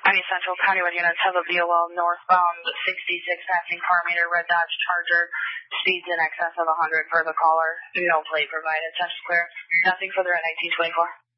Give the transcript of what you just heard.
Miami Central County-wide units have a BOL northbound 66 passing car meter, red Dodge Charger, speeds in excess of 100 per the caller. No plate provided. Attention clear. Nothing further at 1924.